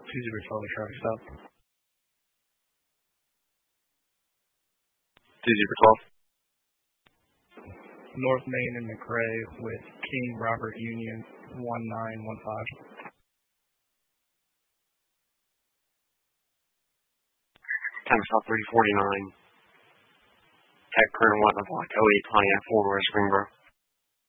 204 traffic stop. 212. North Main and McRae with King Robert Union 1915. Time stop 349. Tech current 1 o'clock, 08 Pontiac, 4 West Springboro.